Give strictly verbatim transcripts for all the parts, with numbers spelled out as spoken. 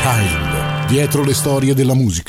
Child, dietro le storie della musica.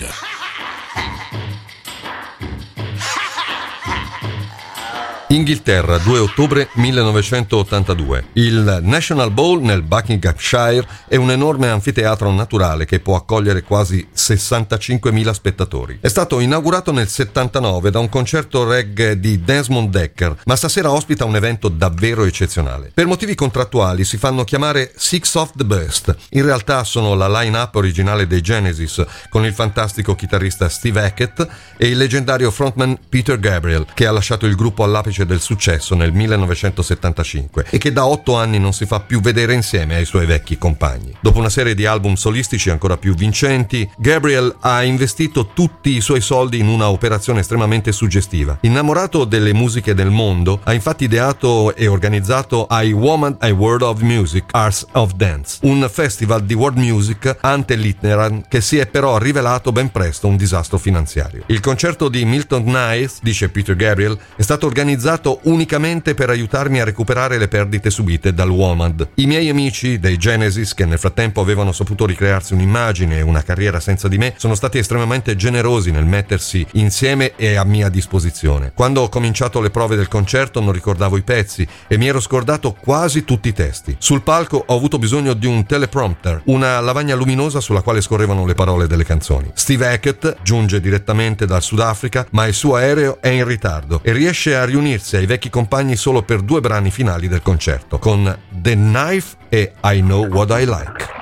Inghilterra, due ottobre millenovecentottantadue. Il National Bowl nel Buckinghamshire è un enorme anfiteatro naturale che può accogliere quasi sessantacinquemila spettatori. È stato inaugurato nel settantanove da un concerto reggae di Desmond Dekker, ma stasera ospita un evento davvero eccezionale. Per motivi contrattuali si fanno chiamare Six of the Best. In realtà sono la line-up originale dei Genesis, con il fantastico chitarrista Steve Hackett e il leggendario frontman Peter Gabriel, che ha lasciato il gruppo all'apice del successo nel millenovecentosettantacinque e che da otto anni non si fa più vedere insieme ai suoi vecchi compagni. Dopo una serie di album solistici ancora più vincenti, Gabriel ha investito tutti i suoi soldi in una operazione estremamente suggestiva. Innamorato delle musiche del mondo, ha infatti ideato e organizzato I Woman I World of Music, Arts of Dance, un festival di world music ante litteram che si è però rivelato ben presto un disastro finanziario. Il concerto di Milton Nice, dice Peter Gabriel, è stato organizzato unicamente per aiutarmi a recuperare le perdite subite dal WOMAD. I miei amici dei Genesis, che nel frattempo avevano saputo ricrearsi un'immagine e una carriera senza di me, sono stati estremamente generosi nel mettersi insieme e a mia disposizione. Quando ho cominciato le prove del concerto non ricordavo i pezzi e mi ero scordato quasi tutti i testi. Sul palco ho avuto bisogno di un teleprompter, una lavagna luminosa sulla quale scorrevano le parole delle canzoni. Steve Hackett giunge direttamente dal Sudafrica, ma il suo aereo è in ritardo e riesce a riunirsi ai vecchi compagni solo per due brani finali del concerto, con The Knife e I Know What I Like.